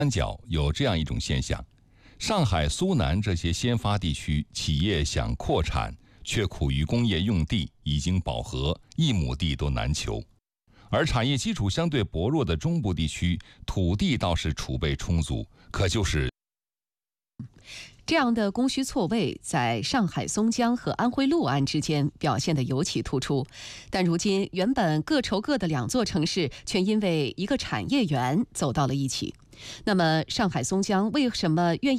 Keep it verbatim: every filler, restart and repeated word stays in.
三角有这样一种现象：上海、苏南这些先发地区，企业想扩产，却苦于工业用地已经饱和，一亩地都难求。而产业基础相对薄弱的中部地区，土地倒是储备充足，可就是这样的供需错位在上海松江和安徽六安之间表现得尤其突出。但如今原本各愁各的两座城市，却因为一个产业园走到了一起。那么上海松江为什么愿意